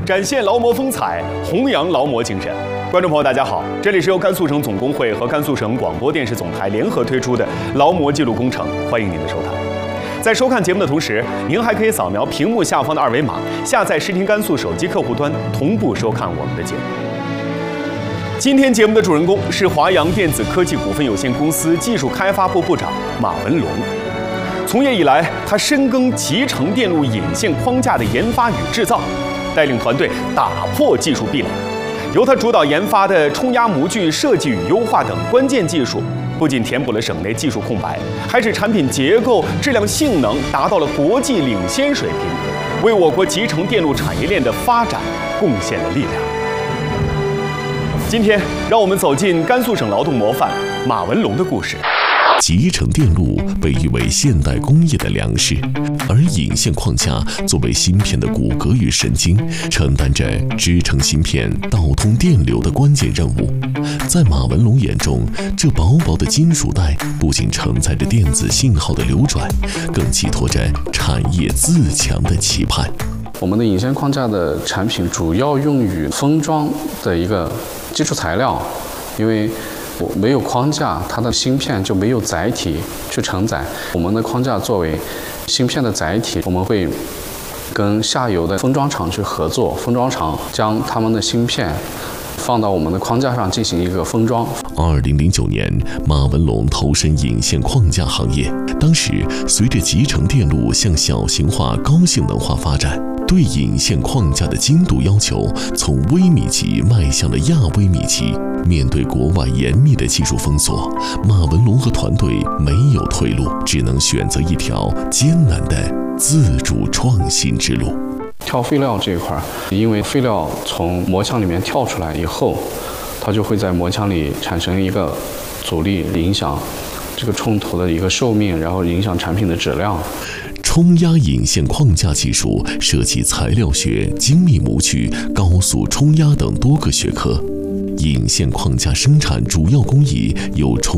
展现劳模风采，弘扬劳模精神。观众朋友，大家好，这里是由甘肃省总工会和甘肃省广播电视总台联合推出的劳模记录工程，欢迎您的收看。在收看节目的同时，您还可以扫描屏幕下方的二维码，下载视听甘肃手机客户端，同步收看我们的节目。今天节目的主人公是华阳电子科技股份有限公司技术开发部部长马文龙。从业以来，他深耕集成电路引线框架的研发与制造，带领团队打破技术壁垒。由他主导研发的冲压模具设计与优化等关键技术，不仅填补了省内技术空白，还使产品结构、质量、性能达到了国际领先水平，为我国集成电路产业链的发展贡献了力量。今天，让我们走进甘肃省劳动模范马文龙的故事。 集成电路被誉为现代工业的粮食，而引线框架作为芯片的骨骼与神经，承担着支撑芯片导通电流的关键任务。在马文龙眼中，这薄薄的金属带不仅承载着电子信号的流转，更寄托着产业自强的期盼。 我们的引线框架的产品主要用于封装的一个基础材料，因为没有框架，它的芯片就没有载体去承载。我们的框架作为芯片的载体，我们会跟下游的封装厂去合作，封装厂将他们的芯片放到我们的框架上进行一个封装。 2009年，马文龙投身引线框架行业。当时，随着集成电路向小型化、高性能化发展，对引线框架的精度要求从微米级迈向了亚微米级。面对国外严密的技术封锁，马文龙和团队没有退路，只能选择一条艰难的自主创新之路。 跳废料这一块，因为废料从膜腔里面跳出来以后，它就会在膜腔里产生一个阻力，影响这个冲头的一个寿命，然后影响产品的质量。 冲压引线框架技术涉及材料学、精密模具、高速冲压等多个学科。引线框架生产主要工艺有冲